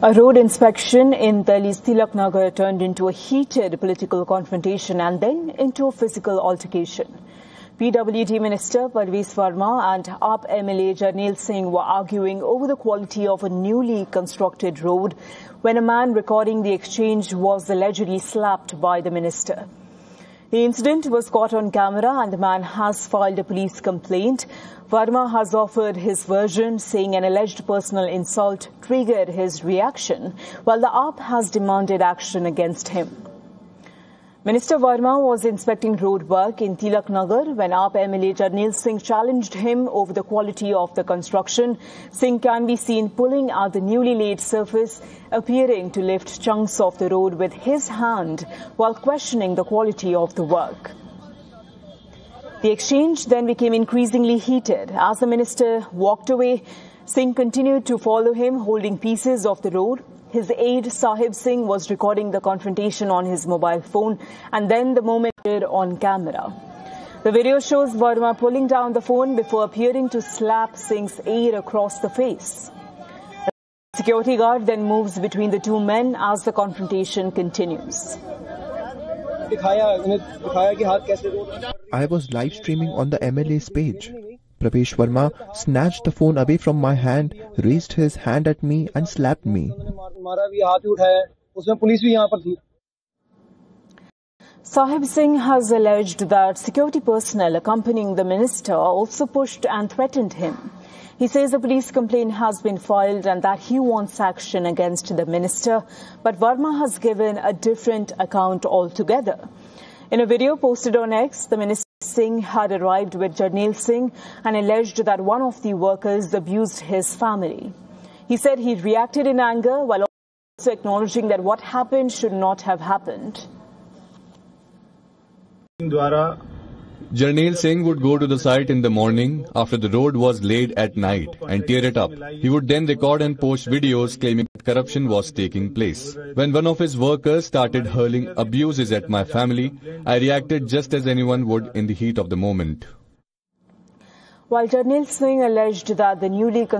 A road inspection in Delhi's Tilak Nagar turned into a heated political confrontation and then into a physical altercation. PWD Minister Parvez Verma and AAP MLA Jarnail Singh were arguing over the quality of a newly constructed road when a man recording the exchange was allegedly slapped by the minister. The incident was caught on camera and the man has filed a police complaint. Verma has offered his version, saying an alleged personal insult triggered his reaction, while the AAP has demanded action against him. Minister Verma was inspecting road work in Tilak Nagar when AAP MLA Jarnail Singh challenged him over the quality of the construction. Singh can be seen pulling at the newly laid surface, appearing to lift chunks of the road with his hand while questioning the quality of the work. The exchange then became increasingly heated. As the minister walked away, Singh continued to follow him, holding pieces of the road. His aide Sahib Singh was recording the confrontation on his mobile phone, and then the moment on camera. The video shows Verma pulling down the phone before appearing to slap Singh's aide across the face. The security guard then moves between the two men as the confrontation continues. I was live streaming on the MLA's page. Pravesh Verma snatched the phone away from my hand, raised his hand at me and slapped me. Sahib Singh has alleged that security personnel accompanying the minister also pushed and threatened him. He says a police complaint has been filed and that he wants action against the minister, but Verma has given a different account altogether. In a video posted on X, the minister Singh had arrived with Jarnail Singh and alleged that one of the workers abused his family. He said he reacted in anger while also acknowledging that what happened should not have happened. Jarnail Singh would go to the site in the morning after the road was laid at night and tear it up. He would then record and post videos claiming that corruption was taking place. When one of his workers started hurling abuses at my family, I reacted just as anyone would in the heat of the moment. While Jarnail Singh alleged that the newly